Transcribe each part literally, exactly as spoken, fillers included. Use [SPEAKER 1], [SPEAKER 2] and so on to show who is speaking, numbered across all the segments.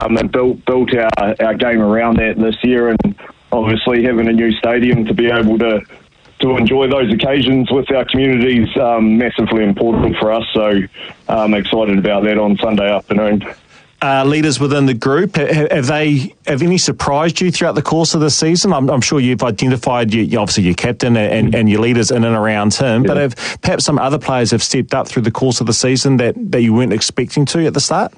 [SPEAKER 1] um, and built built our, our game around that this year, and obviously having a new stadium to be able to to enjoy those occasions with our community is um, massively important for us. So I'm excited about that on Sunday afternoon.
[SPEAKER 2] Uh, leaders within the group, have, have they have any surprised you throughout the course of the season? I'm, I'm sure you've identified you, obviously your captain and, and your leaders in and around him, yeah. but have perhaps some other players have stepped up through the course of the season that, that you weren't expecting to at the start?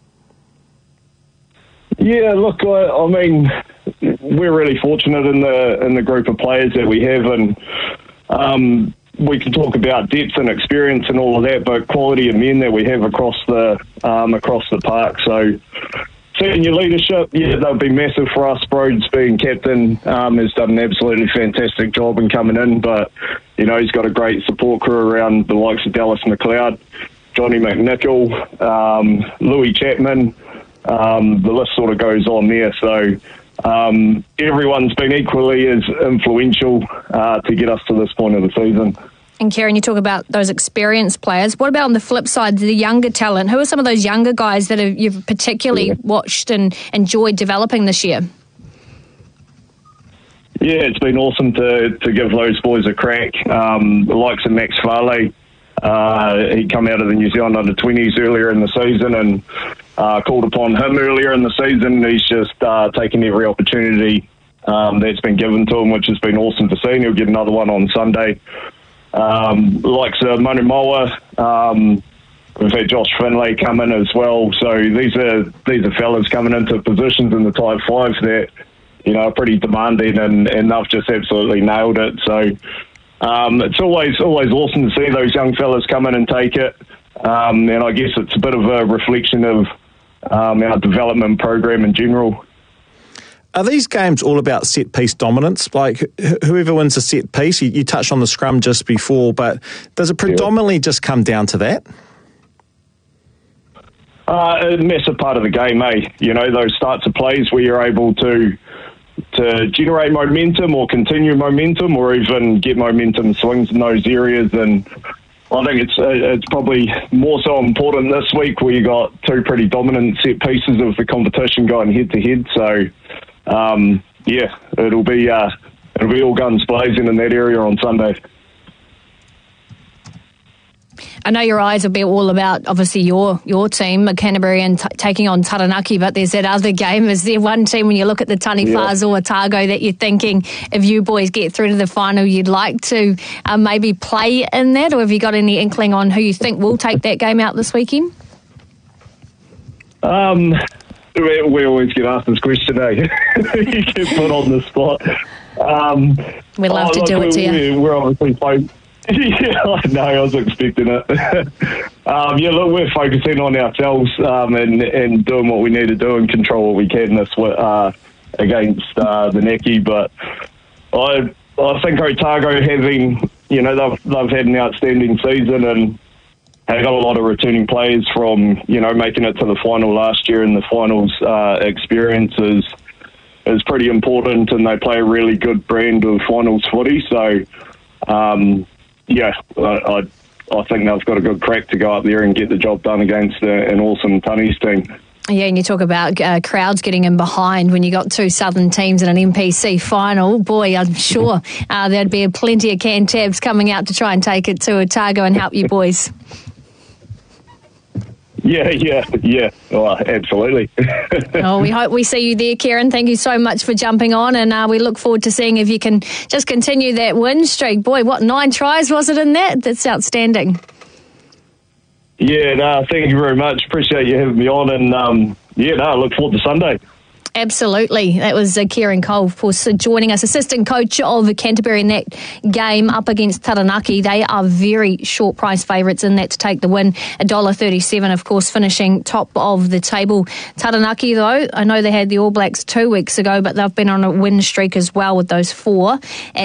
[SPEAKER 1] Yeah, look, I, I mean, we're really fortunate in the in the group of players that we have, and um, we can talk about depth and experience and all of that, but quality of men that we have across the um, across the park. So senior leadership, yeah, they'll be massive for us. Broads being captain um, has done an absolutely fantastic job in coming in, but you know he's got a great support crew around the likes of Dallas McLeod, Johnny McNichol, um, Louis Chapman. Um, the list sort of goes on there. So um, everyone's been equally as influential uh, to get us to this point of the season.
[SPEAKER 3] And Kieran, you talk about those experienced players. What about on the flip side, the younger talent? Who are some of those younger guys that have, you've particularly yeah. watched and enjoyed developing this year?
[SPEAKER 1] Yeah, it's been awesome to, to give those boys a crack. Um, the likes of Max Farley, uh, he come out of the New Zealand under twenties earlier in the season and uh, called upon him earlier in the season. He's just uh, taken every opportunity um, that's been given to him, which has been awesome to see, and he'll get another one on Sunday. Um, likes of Manu Moa, um, we've had Josh Finlay come in as well. So these are these are fellas coming into positions in the Type Five that you know are pretty demanding, and, and they've just absolutely nailed it. So um, it's always always awesome to see those young fellas come in and take it. Um, and I guess it's a bit of a reflection of um, our development program in general.
[SPEAKER 2] Are these games all about set-piece dominance? Like, whoever wins a set-piece, you, you touched on the scrum just before, but does it predominantly yeah. just come down to that?
[SPEAKER 1] Uh, a massive part of the game, eh? You know, those starts of plays where you're able to to generate momentum or continue momentum or even get momentum swings in those areas. And I think it's uh, it's probably more so important this week where you got two pretty dominant set pieces of the competition going head-to-head. So... Um, yeah, it'll be uh, it'll be all guns blazing in that area on Sunday.
[SPEAKER 3] I know your eyes will be all about, obviously, your your team, Canterbury, and t- taking on Taranaki, but there's that other game. Is there one team, when you look at the Taniwhas yeah. or Otago, that you're thinking, if you boys get through to the final, you'd like to uh, maybe play in that? Or have you got any inkling on who you think will take that game out this weekend?
[SPEAKER 1] Um... We, we always get asked this question, eh? You get put on the spot. Um,
[SPEAKER 3] We'd love oh, to
[SPEAKER 1] look,
[SPEAKER 3] do it to
[SPEAKER 1] we,
[SPEAKER 3] you.
[SPEAKER 1] We're obviously focused. Yeah, I know, I was expecting it. um, yeah, look, we're focusing on ourselves um, and, and doing what we need to do and control what we can this uh, against uh, the Neki. But I, I think Otago having, you know, they've they've had an outstanding season and. They got a lot of returning players from, you know, making it to the final last year, and the finals uh, experience is, is pretty important, and they play a really good brand of finals footy. So, um, yeah, I, I, I think they've got a good crack to go up there and get the job done against a, an awesome Tunnies team.
[SPEAKER 3] Yeah, and you talk about uh, crowds getting in behind when you got two southern teams in an N P C final. Boy, I'm sure uh, there'd be plenty of Cantabs coming out to try and take it to Otago and help you boys.
[SPEAKER 1] Yeah, yeah, yeah. Oh, absolutely.
[SPEAKER 3] Oh, we hope we see you there, Kieran. Thank you so much for jumping on, and uh, we look forward to seeing if you can just continue that win streak. Boy, what, nine tries was it in that? That's outstanding.
[SPEAKER 1] Yeah, no, thank you very much. Appreciate you having me on, and um, yeah, no, I look forward to Sunday.
[SPEAKER 3] Absolutely. That was uh, Kieran Cole, of course, uh, joining us, assistant coach of Canterbury in that game up against Taranaki. They are very short price favourites in that to take the win. one dollar thirty-seven, of course, finishing top of the table. Taranaki, though, I know they had the All Blacks two weeks ago, but they've been on a win streak as well with those four.